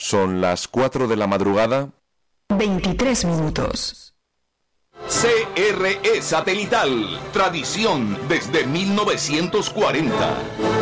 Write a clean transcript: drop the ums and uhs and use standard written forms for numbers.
Son las 4 de la madrugada. 23 minutos. CRE Satelital, tradición desde 1940.